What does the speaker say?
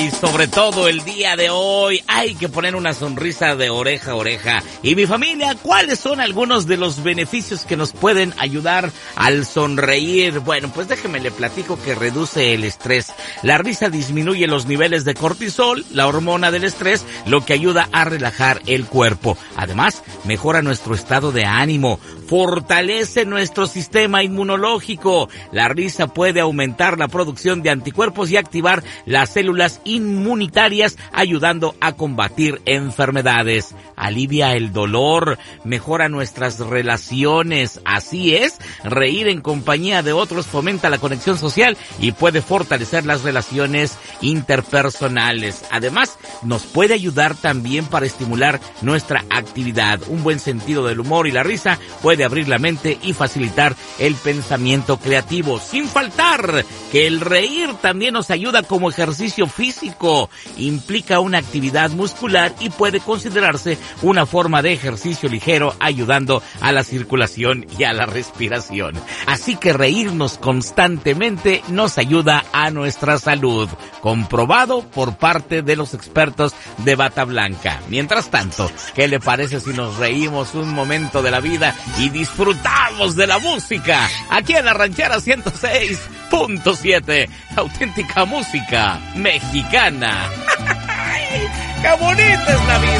Y sobre todo el día de hoy hay que poner una sonrisa de oreja a oreja. Y mi familia, ¿cuáles son algunos de los beneficios que nos pueden ayudar al sonreír? Bueno, pues déjeme le platico que reduce el estrés. La risa disminuye los niveles de cortisol, la hormona del estrés, lo que ayuda a relajar el cuerpo. Además, mejora nuestro estado de ánimo, fortalece nuestro sistema inmunológico. La risa puede aumentar la producción de anticuerpos y activar las células inmunitarias, ayudando a combatir enfermedades. Alivia el dolor, mejora nuestras relaciones. Así es, reír en compañía de otros fomenta la conexión social y puede fortalecer las relaciones interpersonales. Además, nos puede ayudar también para estimular nuestra actividad. Un buen sentido del humor y la risa puede abrir la mente y facilitar el pensamiento creativo. Sin faltar que el reír también nos ayuda como ejercicio físico. Implica una actividad muscular y puede considerarse una forma de ejercicio ligero, ayudando a la circulación y a la respiración. Así que reírnos constantemente nos ayuda a nuestra salud, comprobado por parte de los expertos de Bata Blanca. Mientras tanto, ¿qué le parece si nos reímos un momento de la vida y disfrutamos de la música? Aquí en la Ranchera 106.7, auténtica música mexicana. ¡Qué bonita es la vida!